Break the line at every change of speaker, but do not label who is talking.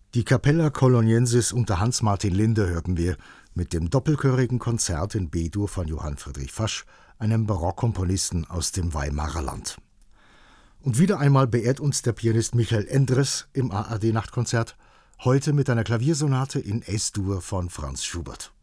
Die Capella Coloniensis unter Hans-Martin Linde hörten wir mit dem doppelchörigen Konzert in B-Dur von Johann Friedrich Fasch, einem Barockkomponisten aus dem Weimarer Land. Und wieder einmal beehrt uns der Pianist Michael Endres im ARD-Nachtkonzert, heute mit einer Klaviersonate in Es-Dur von Franz Schubert.